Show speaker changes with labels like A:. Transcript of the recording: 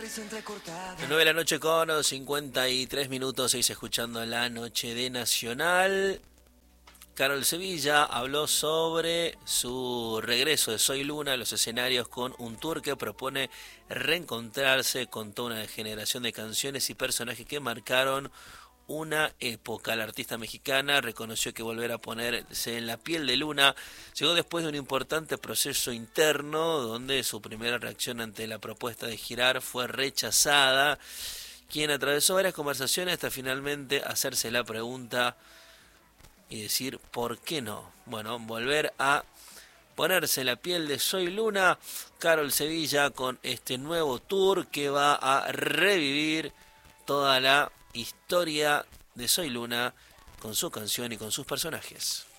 A: 9 de la noche con 53 minutos, 6 escuchando la noche de Nacional. Carol Sevilla habló sobre su regreso de Soy Luna a los escenarios con un tour que propone reencontrarse con toda una generación de canciones y personajes que marcaron una época. La artista mexicana reconoció que volver a ponerse en la piel de Luna llegó después de un importante proceso interno donde su primera reacción ante la propuesta de girar fue rechazada, quien atravesó varias conversaciones hasta finalmente hacerse la pregunta y decir ¿por qué no? Bueno, volver a ponerse en la piel de Soy Luna, Carol Sevilla con este nuevo tour que va a revivir toda la historia de Soy Luna con su canción y con sus personajes.